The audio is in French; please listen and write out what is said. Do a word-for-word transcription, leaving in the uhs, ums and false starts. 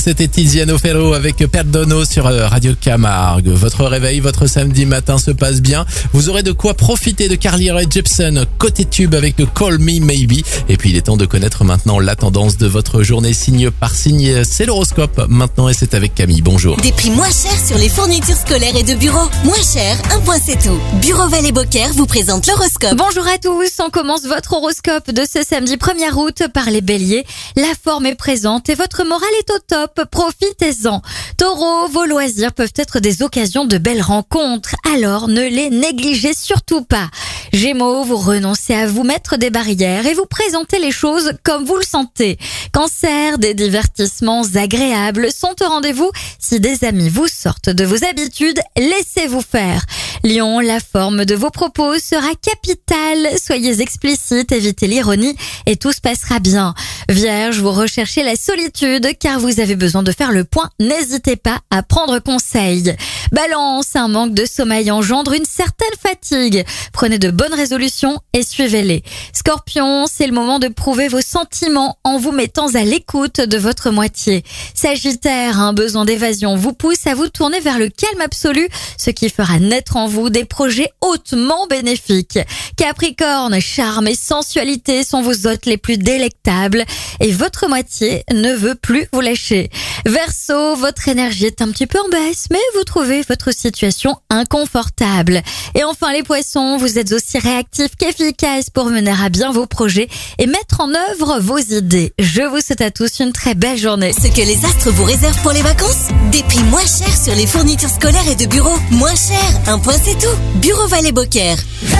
C'était Tiziano Ferro avec Perdono sur Radio Camargue. Votre réveil, votre samedi matin se passe bien. Vous aurez de quoi profiter de Carly Rae Jepsen côté tube avec Call Me Maybe. Et puis il est temps de connaître maintenant la tendance de votre journée signe par signe. C'est l'horoscope maintenant et c'est avec Camille. Bonjour. Des prix moins chers sur les fournitures scolaires et de bureau. Moins cher, un point c'est tout. Bureau Vallée Beaucaire vous présente l'horoscope. Bonjour à tous, on commence votre horoscope de ce samedi premier août par les béliers. La forme est présente et votre morale est au top. Profitez-en. Taureau, vos loisirs peuvent être des occasions de belles rencontres, alors ne les négligez surtout pas. Gémeaux, vous renoncez à vous mettre des barrières et vous présentez les choses comme vous le sentez. Cancer, des divertissements agréables sont au rendez-vous. Si des amis vous sortent de vos habitudes, laissez-vous faire. Lion, la forme de vos propos sera capitale. Soyez explicite, évitez l'ironie et tout se passera bien. Vierge, vous recherchez la solitude car vous avez besoin de faire le point. N'hésitez pas à prendre conseil. Balance, un manque de sommeil engendre une certaine fatigue. Prenez de bonnes résolutions et suivez-les. Scorpion, c'est le moment de prouver vos sentiments en vous mettant à l'écoute de votre moitié. Sagittaire, un besoin d'évasion vous pousse à vous tourner vers le calme absolu, ce qui fera naître en vous des projets hautement bénéfiques. Capricorne, charme et sensualité sont vos hôtes les plus délectables et votre moitié ne veut plus vous lâcher. Verseau, votre énergie est un petit peu en baisse, mais vous trouvez votre situation inconfortable. Et enfin les poissons, vous êtes aussi réactifs qu'efficaces pour mener à bien vos projets et mettre en œuvre vos idées. Je vous souhaite à tous une très belle journée. Ce que les astres vous réservent pour les vacances, des prix moins chers sur les fournitures scolaires et de bureau. Moins cher, un point c'est tout. Bureau Vallée Beaucaire.